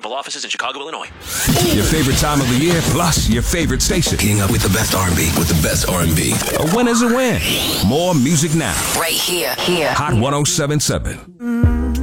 Several offices in Chicago, Illinois. Your favorite time of the year, plus your favorite station. Keeping up with the best R&B, with the best R&B. A win is a win. More music now. Right here. Hot 107.7.